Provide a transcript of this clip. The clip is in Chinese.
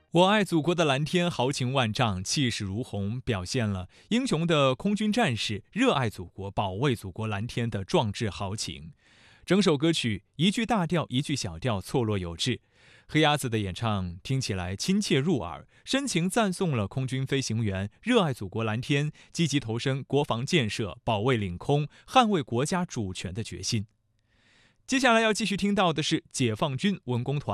我爱祖国的蓝天豪情万丈，气势如虹，表现了英雄的空军战士热爱祖国、保卫祖国蓝天的壮志豪情。整首歌曲一句大调一句小调，错落有致。黑鸭子的演唱听起来亲切入耳，深情赞颂了空军飞行员热爱祖国蓝天、积极投身国防建设、保卫领空、捍卫国家主权的决心。接下来要继续听到的是解放军文工团